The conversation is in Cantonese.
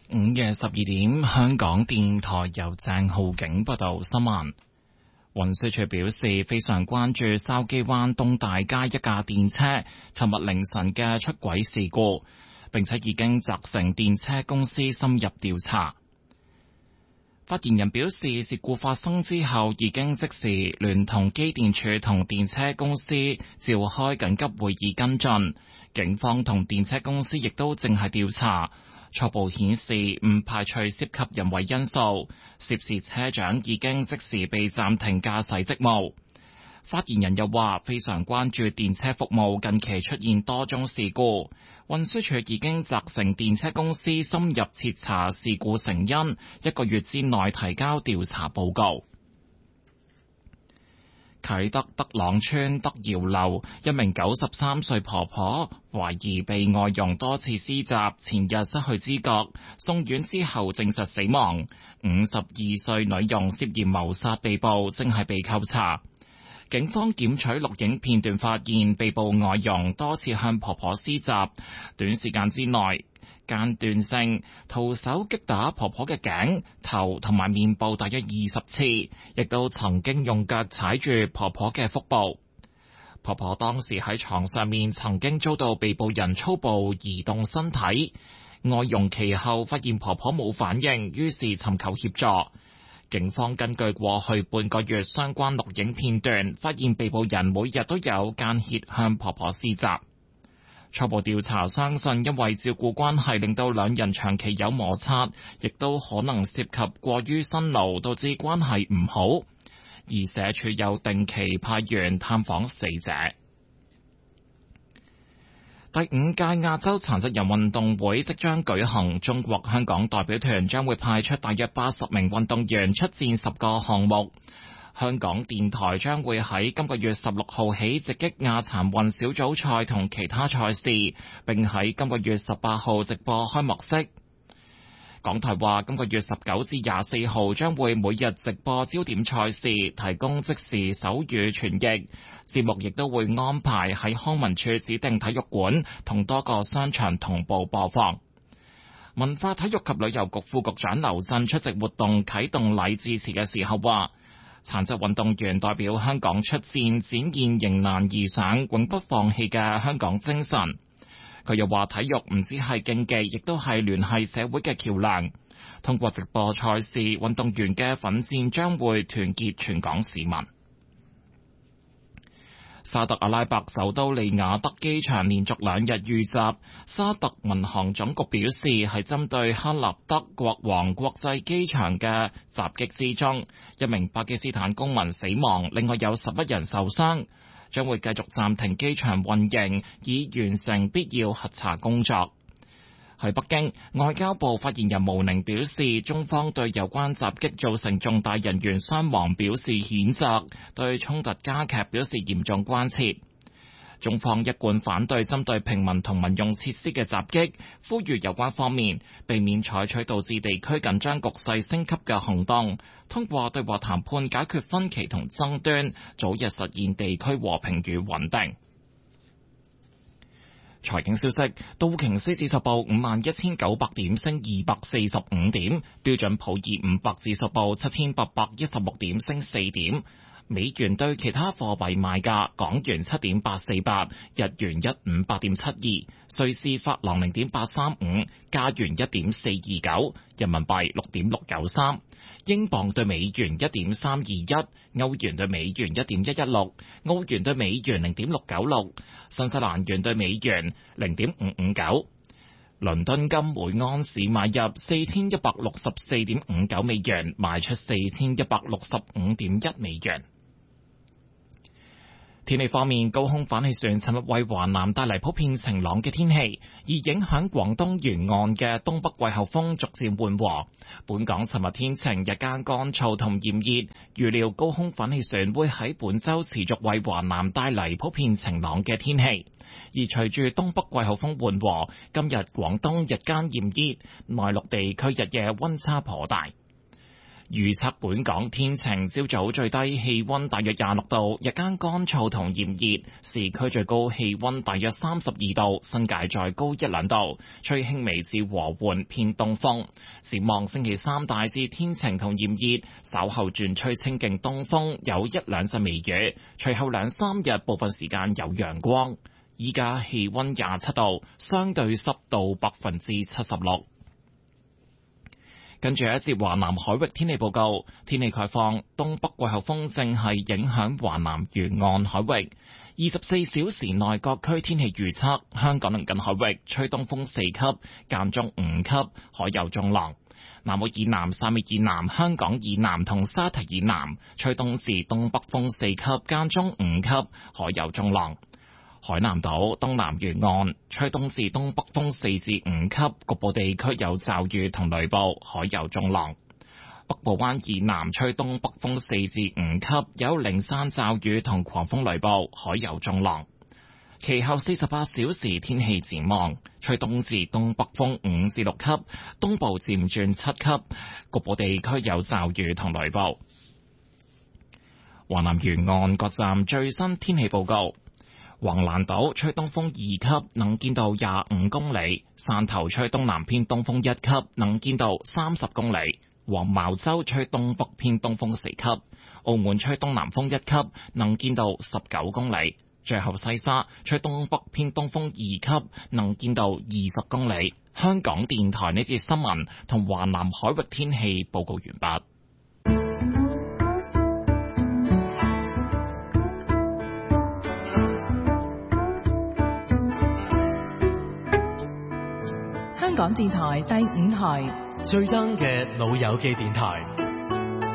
午夜12點，香港電台由鄭浩景報道新聞。運輸署表示，非常關注筲箕灣東大街一架電車尋日凌晨嘅出軌事故，並且已經責成電車公司深入調查。發言人表示，事故發生之後，已經即時聯同機電署同電車公司召開緊急會議跟進，警方同電車公司亦都正係調查。初步顯示唔排除涉及人為因素，涉事車長已經即時被暫停駕駛職務。發言人又話，非常關注電車服務近期出現多宗事故，運輸署已經責成電車公司深入徹查事故成因，1個月之內提交調查報告。啟德德朗村德堯樓一名93歲婆婆懷疑被外傭多次施襲，前日失去知覺，送院之後證實死亡。52歲女傭涉嫌謀殺被捕，正係被扣查。警方檢取錄影片段，發現被捕外傭多次向婆婆施襲，短時間之內間斷性徒手擊打婆婆嘅頸、頭同埋面部大約20次，亦都曾經用腳踩住婆婆嘅腹部。婆婆當時喺床上面曾經遭到被捕人粗暴移動身體，外傭其後發現婆婆冇反應，於是尋求協助。警方根據過去半個月相關錄影片段，發現被捕人每日都有間歇向婆婆施襲。初步調查相信，因為照顧關係令到兩人長期有摩擦，亦都可能涉及過於辛勞，導致關係唔好。而社署有定期派員探訪死者。第5屆亞洲殘疾人運動會即將舉行，中國香港代表團將會派出大約80名運動員出戰10個項目。香港電台將會喺今個月16號起直擊亞殘運小組賽同其他賽事，並喺今個月18號直播開幕式。港台話，今個月19至24號將會每日直播焦點賽事，提供即時手語傳譯。節目亦都會安排喺康文署指定體育館同多個商場同步播放。文化體育及旅遊局副局長劉震出席活動啟動禮致辭嘅時候話，殘疾運動員代表香港出戰，展現迎難而上、永不放棄嘅香港精神。佢又話，體育唔止係競技，亦都係聯繫社會嘅橋樑。通過直播賽事，運動員嘅奮戰將會團結全港市民。沙特阿拉伯首都利雅得機場連續2日遇襲，沙特民航總局表示係針對哈立德國王國際機場嘅襲擊之中，1名巴基斯坦公民死亡，另外有11人受傷，將會繼續暫停機場運營，以完成必要核查工作。喺北京，外交部發言人毛寧表示，中方對有關襲擊造成重大人員傷亡表示譴責，對衝突加劇表示嚴重關切。中方一貫反對針對平民同民用設施嘅襲擊，呼籲有關方面避免採取導致地區緊張局勢升級嘅行動，通過對話談判解決分歧同爭端，早日實現地區和平與穩定。財經消息，道瓊斯指數報51,900點，升245點；標準普爾500指數報7,816點，升4點。美元對其他貨幣賣價：港元7.848，日元158.72，瑞士法郎0.835，加元1.429，人民幣6.693，英鎊對美元1.321，歐元對美元1.116，澳元對美元0.696，新西蘭元對美元0.559。倫敦金每盎司買入4164.59美元，賣出4165.1美元。天氣方面，高空反氣旋尋日為華南帶嚟普遍晴朗嘅天氣，而影響廣東沿岸嘅東北季候風逐漸緩和。本港尋日天晴，日間乾燥同炎熱，預料高空反氣旋會喺本週持續為華南帶嚟普遍晴朗嘅天氣。而隨住東北季候風緩和，今日廣東日間炎熱，內陸地區日夜溫差頗大。 預測本港天晴，朝早最低氣溫大約26度，日間乾燥同炎熱，市區最高氣溫大約32度，新界再高1-2度，吹輕微至和緩偏東風。展望星期三大致天晴同炎熱，稍後轉吹清勁東風，有1-2陣微雨，隨後2-3日部分時間有陽光。依家氣溫27度，相對濕度76%。跟住一節華南海域天氣報告，天氣概況，東北季候風正係影響華南沿岸海域。24小時內各區天氣預測，香港鄰近海域吹東風4級，間中5級，海有中浪。南澳以南、汕尾以南、香港以南同沙堤以南吹東至東北風4級，間中5級，海有中浪。海南島東南沿岸吹東至東北風4至5級，局部地區有驟雨同雷暴，海有中浪。北部灣以南吹東北風4至5級，有零散驟雨同狂風雷暴，海有中浪。其後48小時天氣展望，吹東至東北風5至6級，東部漸轉7級，局部地區有驟雨同雷暴。華南沿岸各站最新天氣報告。橫瀾島吹東風2級，能見度25公里；汕頭吹東南偏東風1級，能見度30公里；黃茅洲吹東北偏東風4級；澳門吹東南風1級，能見度19公里；最後西沙吹東北偏東風2級，能見度20公里。香港電台呢節新聞同華南海域天氣報告完畢。 香港電台第5台最真嘅老友記電台。